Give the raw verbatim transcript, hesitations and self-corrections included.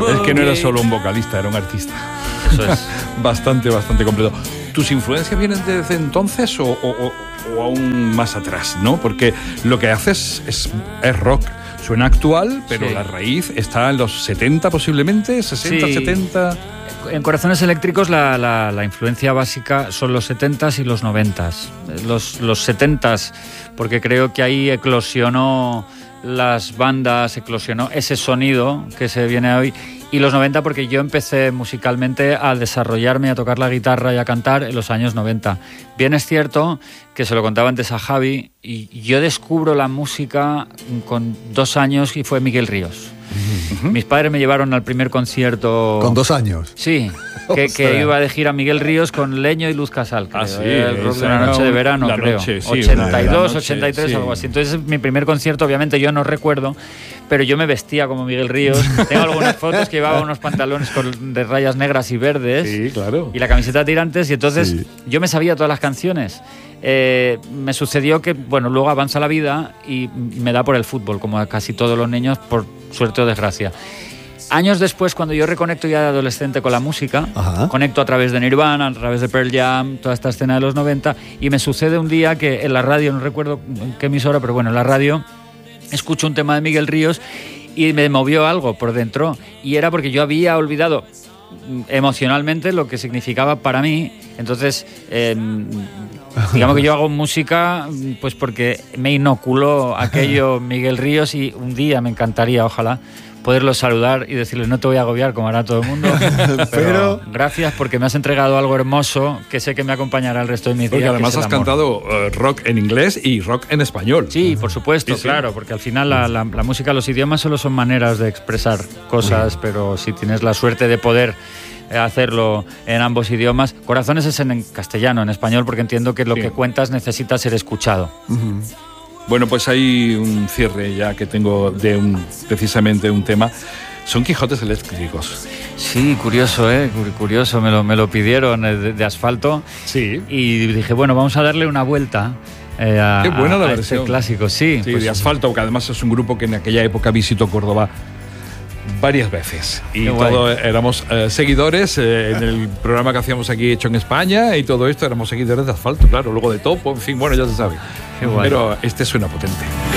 Es que no era solo un vocalista, era un artista. Eso es. Bastante, bastante completo. ¿Tus influencias vienen desde entonces o, o, o aún más atrás, no? Porque lo que haces es, es rock. Suena actual, pero sí. La raíz está en los setenta posiblemente, sesenta, sí. setenta... En Corazones Eléctricos la, la, la influencia básica son los setentas y los noventas. Los, los setentas, porque creo que ahí eclosionó las bandas, eclosionó ese sonido que se viene hoy. Y los noventa porque yo empecé musicalmente a desarrollarme, a tocar la guitarra y a cantar en los años noventa. Bien es cierto que se lo contaba antes a Javi, y yo descubro la música con dos años y fue Miguel Ríos. Uh-huh. Mis padres me llevaron al primer concierto... ¿Con dos años? Sí, que, que iba de gira Miguel Ríos con Leño y Luz Casal, creo. Ah, sí, el rock de una noche de verano, creo. Noche, sí, ochenta y dos, noche, ochenta y tres, sí. Algo así. Entonces, mi primer concierto, obviamente, yo no recuerdo, pero yo me vestía como Miguel Ríos. Tengo algunas fotos que llevaba unos pantalones con, de rayas negras y verdes. Sí, claro. Y la camiseta de tirantes, y entonces Sí. yo me sabía todas las canciones. Eh, me sucedió que, bueno, luego avanza la vida y me da por el fútbol, como a casi todos los niños, por suerte o desgracia. Años después, cuando yo reconecto ya de adolescente con la música, Ajá. conecto a través de Nirvana, a través de Pearl Jam, toda esta escena de los noventa, y me sucede un día que en la radio, no recuerdo en qué emisora, pero bueno, en la radio, escucho un tema de Miguel Ríos y me movió algo por dentro, y era porque yo había olvidado emocionalmente lo que significaba para mí. Entonces, eh, digamos que yo hago música pues porque me inoculó aquello Miguel Ríos, y un día me encantaría, ojalá, poderlos saludar y decirles: no te voy a agobiar como hará todo el mundo, pero, pero gracias porque me has entregado algo hermoso que sé que me acompañará el resto de mis días. Porque además has cantado uh, rock en inglés y rock en español. Sí, por supuesto, sí, claro, sí. Porque al final la, la, la música, los idiomas solo son maneras de expresar cosas, sí. Pero si tienes la suerte de poder hacerlo en ambos idiomas. Corazones es en castellano, en español, porque entiendo que lo sí. que cuentas necesita ser escuchado. Uh-huh. Bueno, pues hay un cierre ya que tengo de un, precisamente un tema. Son Quijotes Eléctricos. Sí, curioso, ¿eh? Curioso, me lo, me lo pidieron de, de Asfalto. Sí. Y dije, bueno, vamos a darle una vuelta. Eh, a, Qué buena la a versión. Este clásico, sí. Sí, pues, de Asfalto, que además es un grupo que en aquella época visitó Córdoba varias veces. Y todos éramos eh, seguidores eh, en el programa que hacíamos aquí hecho en España, y todo esto éramos seguidores de Asfalto, claro, luego de Topo, en fin, bueno, ya se sabe. Pero este suena potente.